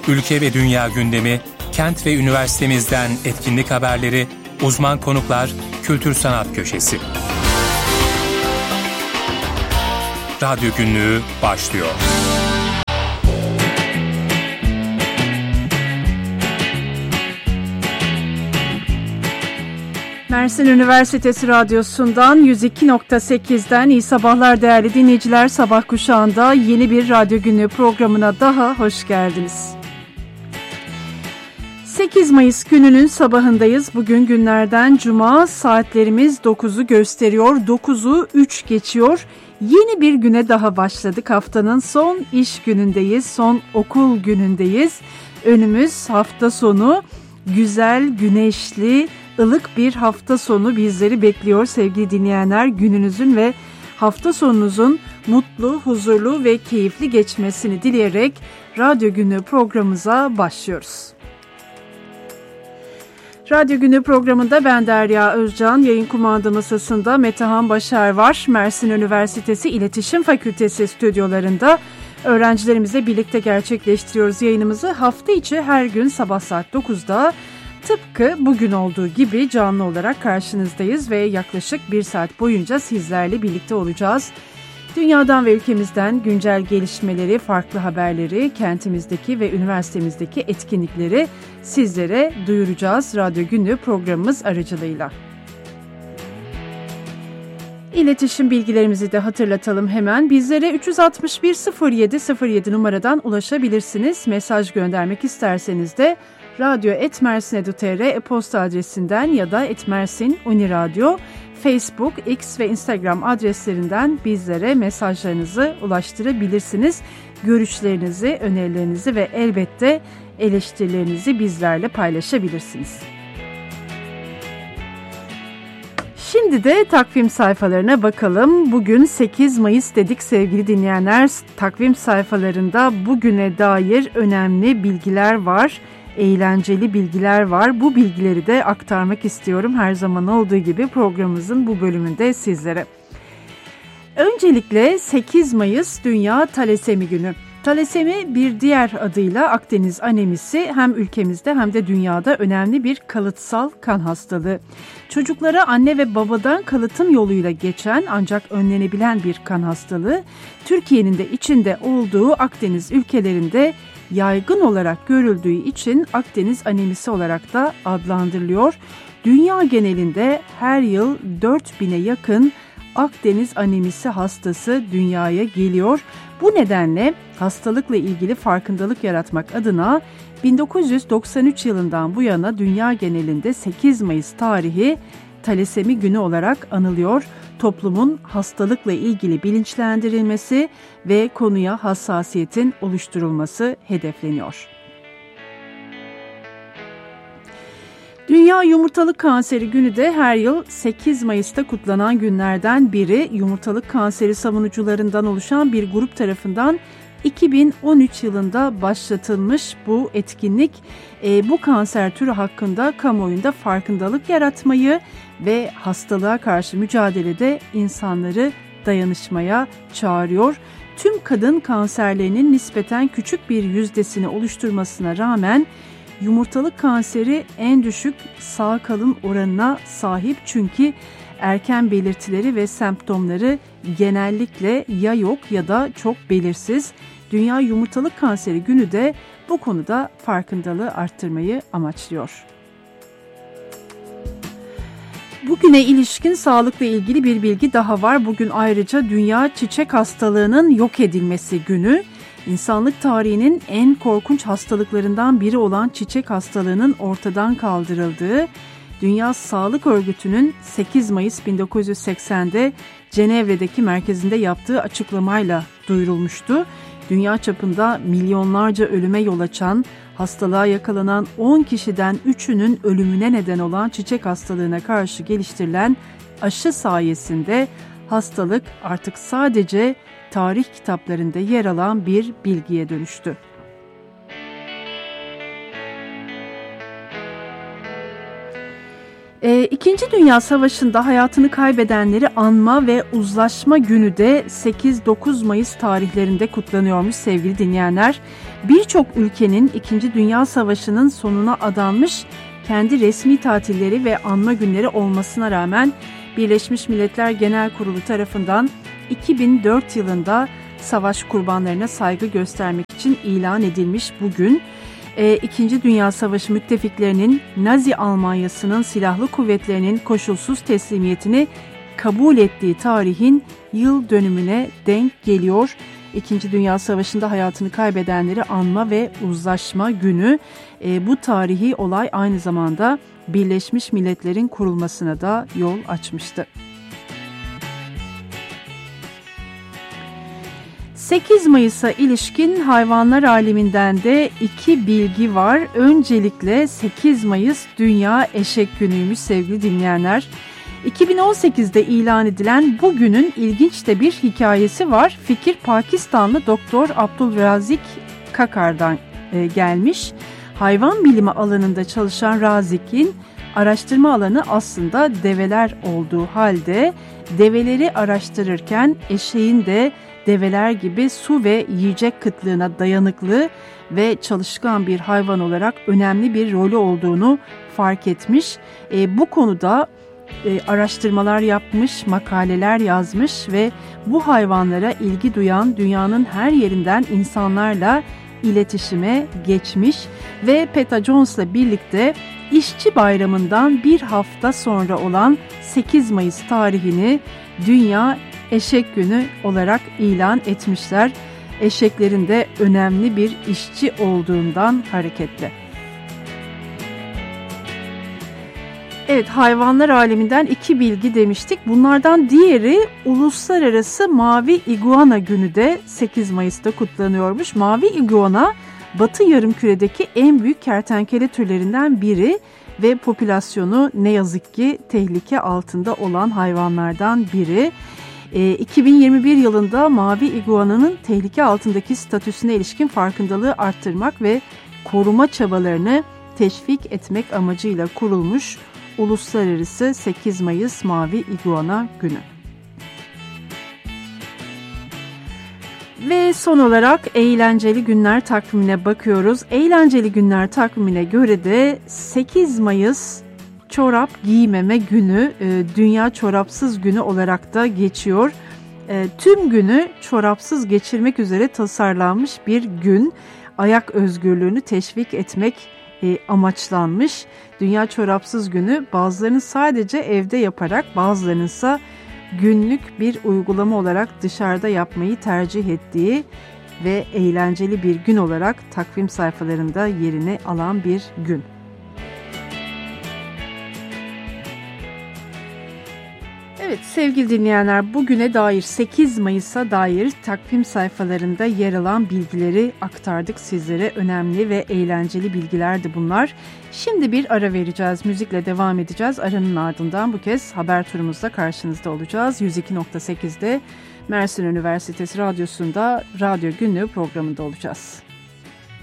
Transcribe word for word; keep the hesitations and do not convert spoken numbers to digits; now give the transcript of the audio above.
ülke ve dünya gündemi, kent ve üniversitemizden etkinlik haberleri, uzman konuklar, kültür sanat köşesi. Radyo Günlüğü başlıyor. Mersin Üniversitesi Radyosu'ndan yüz iki nokta sekizden iyi sabahlar değerli dinleyiciler. Sabah kuşağında yeni bir Radyo Günlüğü programına daha hoş geldiniz. sekiz Mayıs gününün sabahındayız. Bugün günlerden cuma, saatlerimiz dokuzu gösteriyor. dokuzu üç geçiyor. Yeni bir güne daha başladık. Haftanın son iş günündeyiz, son okul günündeyiz. Önümüz hafta sonu, güzel, güneşli, ılık bir hafta sonu bizleri bekliyor sevgili dinleyenler. Gününüzün ve hafta sonunuzun mutlu, huzurlu ve keyifli geçmesini dileyerek Radyo Günlüğü programımıza başlıyoruz. Radyo Günlüğü programında ben Derya Özcan, yayın kumanda masasında Metehan Başar var. Mersin Üniversitesi İletişim Fakültesi stüdyolarında öğrencilerimizle birlikte gerçekleştiriyoruz yayınımızı. Hafta içi her gün sabah saat dokuzda tıpkı bugün olduğu gibi canlı olarak karşınızdayız ve yaklaşık bir saat boyunca sizlerle birlikte olacağız. Dünyadan ve ülkemizden güncel gelişmeleri, farklı haberleri, kentimizdeki ve üniversitemizdeki etkinlikleri sizlere duyuracağız Radyo Günlüğü programımız aracılığıyla. İletişim bilgilerimizi de hatırlatalım hemen. Bizlere üç altı bir sıfır yedi sıfır yedi numaradan ulaşabilirsiniz. Mesaj göndermek isterseniz de radyo et mersin nokta edu nokta tr e-posta adresinden ya da et mersin uniradyo, Facebook, X ve Instagram adreslerinden bizlere mesajlarınızı ulaştırabilirsiniz. Görüşlerinizi, önerilerinizi ve elbette eleştirilerinizi bizlerle paylaşabilirsiniz. Şimdi de takvim sayfalarına bakalım. Bugün sekiz Mayıs dedik sevgili dinleyenler. Takvim sayfalarında bugüne dair önemli bilgiler var. Eğlenceli bilgiler var. Bu bilgileri de aktarmak istiyorum her zaman olduğu gibi programımızın bu bölümünde sizlere. Öncelikle sekiz Mayıs Dünya Talasemi Günü. Talasemi bir diğer adıyla Akdeniz anemisi hem ülkemizde hem de dünyada önemli bir kalıtsal kan hastalığı. Çocuklara anne ve babadan kalıtım yoluyla geçen ancak önlenebilen bir kan hastalığı, Türkiye'nin de içinde olduğu Akdeniz ülkelerinde yaygın olarak görüldüğü için Akdeniz anemisi olarak da adlandırılıyor. Dünya genelinde her yıl dört bine yakın Akdeniz anemisi hastası dünyaya geliyor. Bu nedenle hastalıkla ilgili farkındalık yaratmak adına bin dokuz yüz doksan üç yılından bu yana dünya genelinde sekiz Mayıs tarihi Talasemi Günü olarak anılıyor. Toplumun hastalıkla ilgili bilinçlendirilmesi ve konuya hassasiyetin oluşturulması hedefleniyor. Dünya Yumurtalık Kanseri Günü de her yıl sekiz Mayıs'ta kutlanan günlerden biri. Yumurtalık kanseri savunucularından oluşan bir grup tarafından iki bin on üç yılında başlatılmış bu etkinlik e, bu kanser türü hakkında kamuoyunda farkındalık yaratmayı ve hastalığa karşı mücadelede insanları dayanışmaya çağırıyor. Tüm kadın kanserlerinin nispeten küçük bir yüzdesini oluşturmasına rağmen yumurtalık kanseri en düşük sağ kalım oranına sahip çünkü erken belirtileri ve semptomları genellikle ya yok ya da çok belirsiz. Dünya Yumurtalık Kanseri Günü de bu konuda farkındalığı arttırmayı amaçlıyor. Bugüne ilişkin sağlıkla ilgili bir bilgi daha var. Bugün ayrıca Dünya Çiçek Hastalığının Yok Edilmesi Günü. İnsanlık tarihinin en korkunç hastalıklarından biri olan çiçek hastalığının ortadan kaldırıldığı, Dünya Sağlık Örgütü'nün sekiz Mayıs bin dokuz yüz seksende Cenevre'deki merkezinde yaptığı açıklamayla duyurulmuştu. Dünya çapında milyonlarca ölüme yol açan, hastalığa yakalanan on kişiden üçünün ölümüne neden olan çiçek hastalığına karşı geliştirilen aşı sayesinde hastalık artık sadece tarih kitaplarında yer alan bir bilgiye dönüştü. E, İkinci Dünya Savaşı'nda hayatını kaybedenleri anma ve uzlaşma günü de sekiz dokuz Mayıs tarihlerinde kutlanıyormuş sevgili dinleyenler. Birçok ülkenin İkinci Dünya Savaşı'nın sonuna adanmış kendi resmi tatilleri ve anma günleri olmasına rağmen Birleşmiş Milletler Genel Kurulu tarafından iki bin dört yılında savaş kurbanlarına saygı göstermek için ilan edilmiş bugün. E, İkinci Dünya Savaşı müttefiklerinin Nazi Almanyası'nın silahlı kuvvetlerinin koşulsuz teslimiyetini kabul ettiği tarihin yıl dönümüne denk geliyor. İkinci Dünya Savaşı'nda hayatını kaybedenleri anma ve uzlaşma günü. E, bu tarihi olay aynı zamanda Birleşmiş Milletler'in kurulmasına da yol açmıştı. sekiz Mayıs'a ilişkin hayvanlar aleminden de iki bilgi var. Öncelikle sekiz Mayıs Dünya Eşek Günü'ymüş sevgili dinleyenler. iki bin on sekizde ilan edilen bu günün ilginç de bir hikayesi var. Fikir Pakistanlı Doktor Abdulrazik Kakar'dan e, gelmiş. Hayvan bilimi alanında çalışan Razik'in araştırma alanı aslında develer olduğu halde develeri araştırırken eşeğin de develer gibi su ve yiyecek kıtlığına dayanıklı ve çalışkan bir hayvan olarak önemli bir rolü olduğunu fark etmiş. E, bu konuda e, araştırmalar yapmış, makaleler yazmış ve bu hayvanlara ilgi duyan dünyanın her yerinden insanlarla iletişime geçmiş ve Peta Jones'la birlikte İşçi Bayramı'ndan bir hafta sonra olan sekiz Mayıs tarihini Dünya Eşek Günü olarak ilan etmişler. Eşeklerin de önemli bir işçi olduğundan hareketle. Evet, hayvanlar aleminden iki bilgi demiştik. Bunlardan diğeri Uluslararası Mavi İguana Günü de sekiz Mayıs'ta kutlanıyormuş. Mavi iguana Batı Yarımküre'deki en büyük kertenkele türlerinden biri ve popülasyonu ne yazık ki tehlike altında olan hayvanlardan biri. E, iki bin yirmi bir yılında mavi iguananın tehlike altındaki statüsüne ilişkin farkındalığı arttırmak ve koruma çabalarını teşvik etmek amacıyla kurulmuş Uluslararası sekiz Mayıs Mavi İguana Günü. Ve son olarak eğlenceli günler takvimine bakıyoruz. Eğlenceli günler takvimine göre de sekiz Mayıs çorap giymeme günü, Dünya Çorapsız Günü olarak da geçiyor. Tüm günü çorapsız geçirmek üzere tasarlanmış bir gün. Ayak özgürlüğünü teşvik etmek amaçlanmış. Dünya Çorapsız Günü bazılarının sadece evde yaparak, bazılarının ise günlük bir uygulama olarak dışarıda yapmayı tercih ettiği ve eğlenceli bir gün olarak takvim sayfalarında yerini alan bir gün. Evet sevgili dinleyenler, bugüne dair sekiz Mayıs'a dair takvim sayfalarında yer alan bilgileri aktardık sizlere. Önemli ve eğlenceli bilgilerdi bunlar. Şimdi bir ara vereceğiz, müzikle devam edeceğiz. Aranın ardından bu kez haber turumuzda karşınızda olacağız. yüz iki nokta sekizde Mersin Üniversitesi Radyosu'nda Radyo Günlüğü programında olacağız.